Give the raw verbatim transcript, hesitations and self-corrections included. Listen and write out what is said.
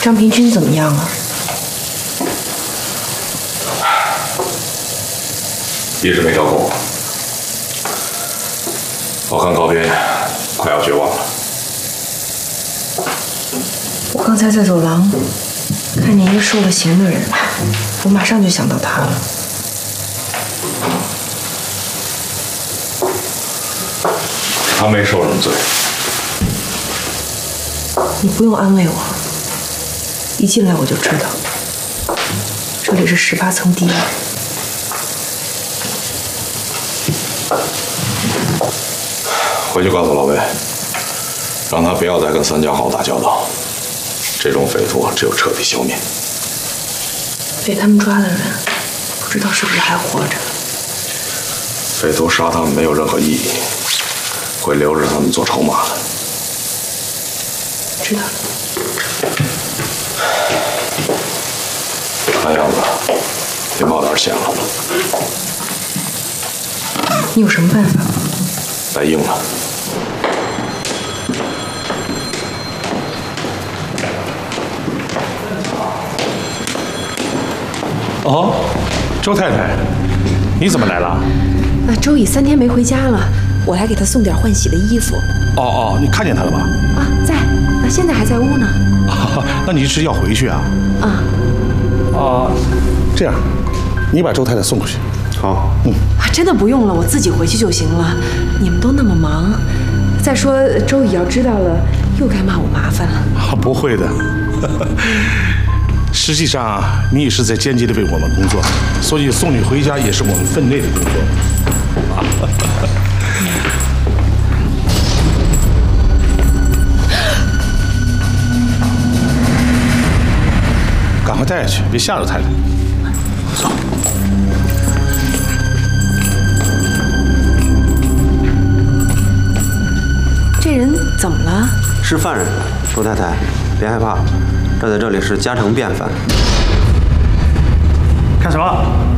张平君怎么样啊？ 一直没找够。我看高斌快要绝望了。 我刚才在走廊看见一个受了刑的人，我马上就想到他了。 他没受什么罪。 你不用安慰我，一进来我就知道，这里是十八层地狱。 回去告诉老魏，让他不要再跟三家号打交道。这种匪徒只有彻底消灭。 被他们抓的人，不知道是不是还活着。 匪徒杀他们没有任何意义，会留着他们做筹码的。 知道了。 看样子得冒点险了。 你有什么办法？ 来硬的。 哦，周太太，你怎么来了？ 啊，周乙三天没回家了，我来给他送点换洗的衣服。 哦哦，你看见他了吧？ 啊，在，啊，现在还在屋呢。 啊，那你是要回去啊？ 啊。 啊，这样，你把周太太送过去。 好。 嗯。 啊，真的不用了，我自己回去就行了。你们都那么忙，再说周乙要知道了，又该骂我麻烦了。 啊，不会的。实际上，你也是在间接的为我们工作，所以送你回家也是我们分内的工作。啊，赶快带下去，别吓着太太。走。 这人怎么了？ 是犯人，周太太，别害怕。这在这里是家常便饭。 看什么？